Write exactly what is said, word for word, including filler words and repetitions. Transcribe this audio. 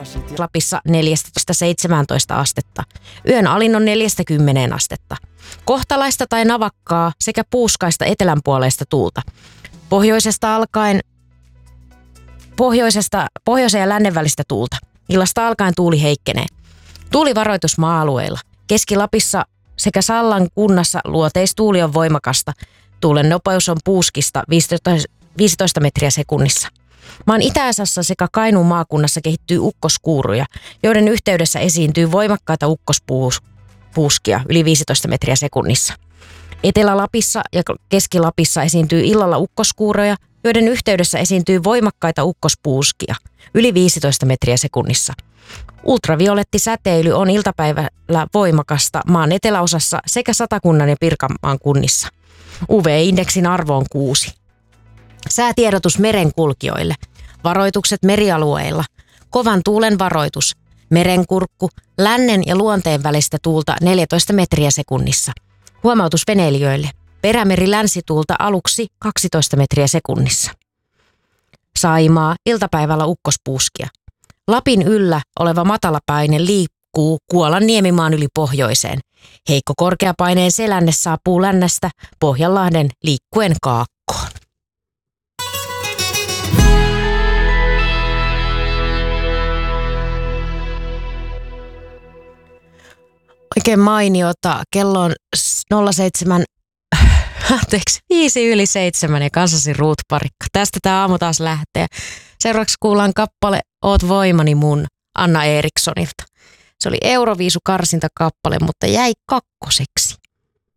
Lapissa neljästä seitsemääntoista astetta. Yön alin on neljästä kymmeneen astetta. Kohtalaista tai navakkaa sekä puuskaista etelänpuoleista tuulta. Pohjoisesta alkaen pohjoisesta, pohjoisen ja lännen välistä tuulta. Illasta alkaen tuuli heikkenee. Tuulivaroitus maa-alueilla. Keski-Lapissa sekä Sallan kunnassa luoteistuuli on voimakasta. Tuulen nopeus on puuskista viisitoista metriä sekunnissa. Maan itäosassa sekä Kainuun maakunnassa kehittyy ukkoskuuruja, joiden yhteydessä esiintyy voimakkaita ukkospuuskia yli viisitoista metriä sekunnissa. Etelä-Lapissa ja Keski-Lapissa esiintyy illalla ukkoskuuroja, joiden yhteydessä esiintyy voimakkaita ukkospuuskia yli viisitoista metriä sekunnissa. Ultraviolettisäteily on iltapäivällä voimakasta maan eteläosassa sekä Satakunnan ja Pirkanmaan kunnissa. U V-indeksin arvo on kuusi. Säätiedotus merenkulkijoille. Varoitukset merialueilla. Kovan tuulen varoitus. Merenkurkku. Lännen ja luonteen välistä tuulta neljätoista metriä sekunnissa. Huomautus veneilijöille. Perämeri länsituulta aluksi kaksitoista metriä sekunnissa. Saimaa. Iltapäivällä ukkospuuskia. Lapin yllä oleva matalapaine liikkuu Kuolan niemimaan yli pohjoiseen. Heikko korkeapaineen selänne saapuu lännästä Pohjanlahden liikkuen kaakkoon. Oikein mainiota. Kello on nolla seitsemän, anteeksi, viisi yli seitsemän ja kanssasi Ruut Parikka. Tästä tämä aamu taas lähtee. Seuraavaksi kuullaan kappale Oot voimani mun Anna Erikssonilta. Se oli Euroviisu karsintakappale, mutta jäi kakkoseksi.